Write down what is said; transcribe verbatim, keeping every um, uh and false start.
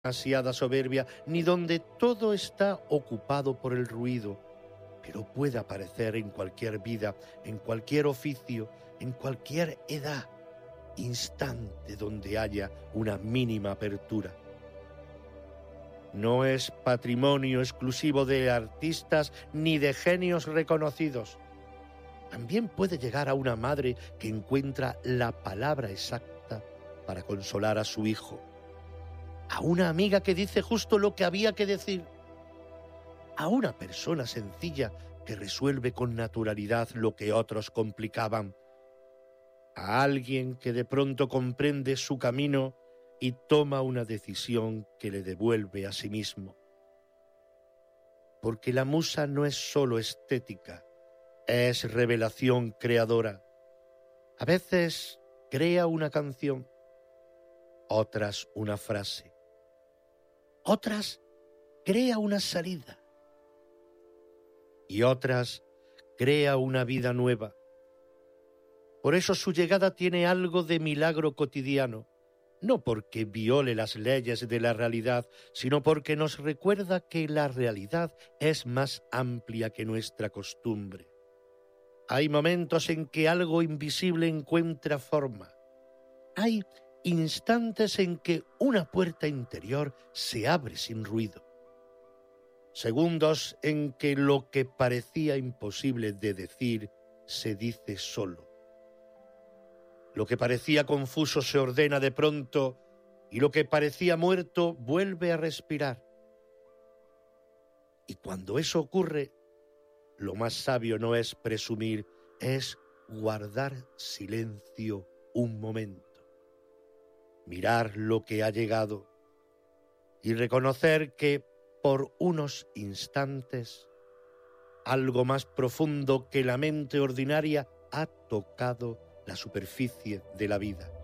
demasiada soberbia, ni donde todo está ocupado por el ruido, pero puede aparecer en cualquier vida, en cualquier oficio, en cualquier edad, instante donde haya una mínima apertura. No es patrimonio exclusivo de artistas ni de genios reconocidos. También puede llegar a una madre que encuentra la palabra exacta para consolar a su hijo, a una amiga que dice justo lo que había que decir, a una persona sencilla que resuelve con naturalidad lo que otros complicaban, a alguien que de pronto comprende su camino y toma una decisión que le devuelve a sí mismo. Porque la musa no es solo estética, es revelación creadora. A veces crea una canción, otras una frase, otras crea una salida y otras crea una vida nueva. Por eso su llegada tiene algo de milagro cotidiano, no porque viole las leyes de la realidad, sino porque nos recuerda que la realidad es más amplia que nuestra costumbre. Hay momentos en que algo invisible encuentra forma. Hay instantes en que una puerta interior se abre sin ruido. Segundos en que lo que parecía imposible de decir se dice solo. Lo que parecía confuso se ordena de pronto y lo que parecía muerto vuelve a respirar. Y cuando eso ocurre, lo más sabio no es presumir, es guardar silencio un momento, mirar lo que ha llegado y reconocer que por unos instantes algo más profundo que la mente ordinaria ha tocado la superficie de la vida.